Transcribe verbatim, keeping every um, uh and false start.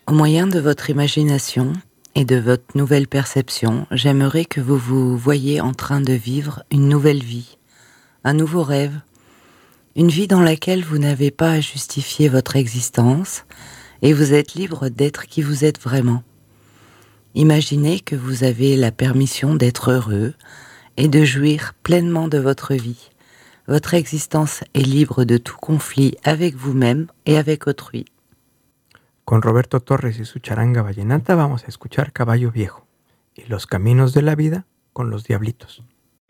Au moyen de votre imagination et de votre nouvelle perception, j'aimerais que vous vous voyiez en train de vivre une nouvelle vie, un nouveau rêve, une vie dans laquelle vous n'avez pas à justifier votre existence et vous êtes libre d'être qui vous êtes vraiment. Imaginez que vous avez la permission d'être heureux et de jouir pleinement de votre vie. Votre existence est libre de tout conflit avec vous-même et avec autrui. Con Roberto Torres y su charanga vallenata vamos a escuchar Caballo Viejo y los caminos de la vida con los diablitos.